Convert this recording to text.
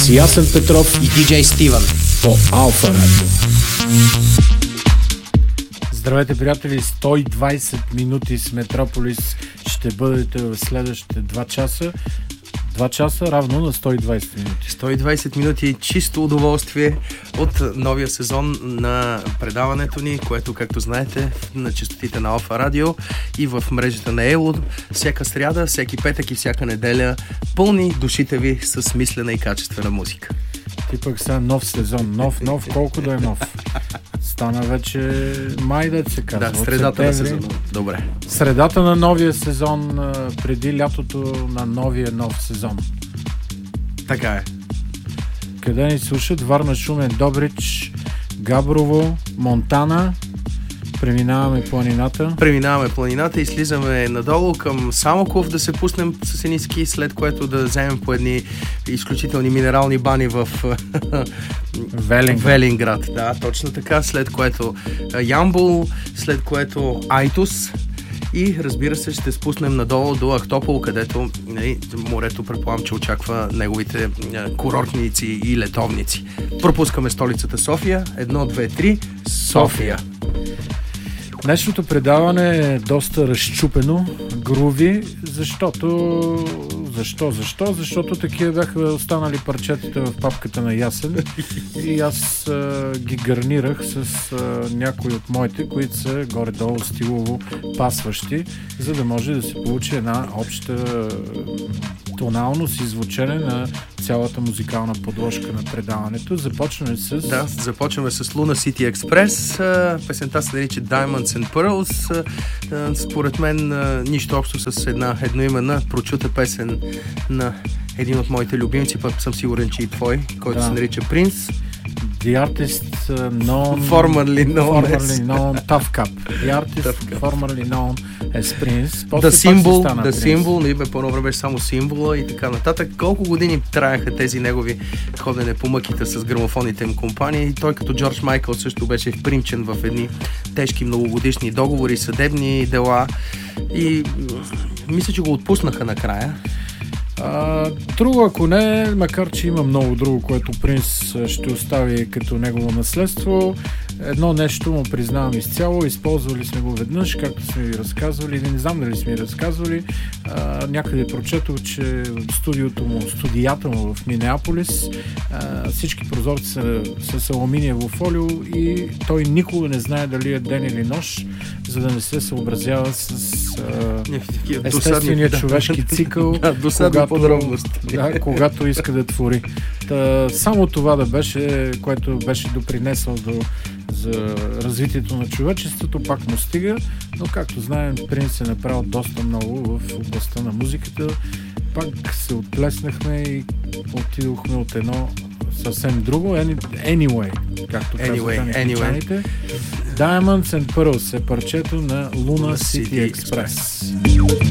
с Ясен Петров и диджей Стивън по Алфа Радио. Здравейте, приятели! 120 минути с Метрополис ще бъдете в следващите 2 часа. 2 часа равно на 120 минути. 120 минути чисто удоволствие от новия сезон на предаването ни, което, както знаете, на честотите на Алфа Радио и в мрежата на Ело, всяка сряда, всеки петък и всяка неделя пълни душите ви с смислена и качествена музика. Ти пък сега нов сезон. Нов, колко да е нов? Стана вече май, да се казва. Да, средата на сезона. Добре. Средата на новия сезон, преди лятото на новия нов сезон. Така е. Къде ни слушат? Варна, Шумен, Добрич, Габрово, Монтана. Преминаваме планината и слизаме надолу към Самоков да се пуснем с едни ски, след което да вземем по едни изключителни минерални бани в Велинград. Да, точно така. След което Ямбол, след което Айтос и, разбира се, ще спуснем надолу до Ахтопол, където морето, предполагам, че очаква неговите курортници и летовници. Пропускаме столицата София. 1, 2, 3. София. Днешното предаване е доста разчупено, груви, защото такива бяха останали парчетата в папката на Ясен и аз ги гарнирах с някои от моите, които са горе-долу стилово пасващи, за да може да се получи една обща тоналност и звучене на цялата музикална подложка на предаването. Започваме с Luna City Express. Песента се нарича Diamonds and Pearls. Според мен нищо общо с една едноименна прочута песен на един от моите любимци, пък съм сигурен, че и твой, който се нарича Принц. The artist formerly known Tough Cup. The artist formerly known as Prince. The Symbol, по време беше само символа и така нататък. Колко години траяха тези негови ходене по мъките с грамофонните им компании. Той като Джордж Майкъл също беше впринчен в едни тежки многогодишни договори, съдебни дела и мисля, че го отпуснаха накрая. Друго, ако не, макар че има много друго, което Принц ще остави като негово наследство, едно нещо му признавам изцяло, използвали сме го веднъж, както сме ви разказвали, не знам дали сме ви разказвали, някъде прочетох, че студията му в Минеаполис, всички прозорци са с алуминиево фолио и той никога не знае дали е ден или нощ, за да не се съобразява с естествения човешки цикъл, когато иска да твори. Само това да беше, което беше допринесъл за развитието на човечеството, пак му стига, но както знаем, Принц е направил доста много в областта на музиката. Пак се отплеснахме и отидохме от едно съвсем друго. Anyway, както казват американците. Diamonds and Pearls е парчето на Luna City Express.